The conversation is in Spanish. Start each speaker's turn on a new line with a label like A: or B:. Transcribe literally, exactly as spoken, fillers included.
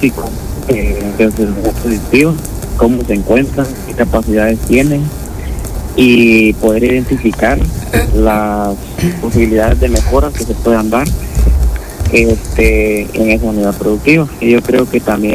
A: diagnóstico eh, de su unidad productiva, cómo se encuentran, qué capacidades tienen y poder identificar las posibilidades de mejora que se puedan dar este, en esa unidad productiva. Y yo creo que también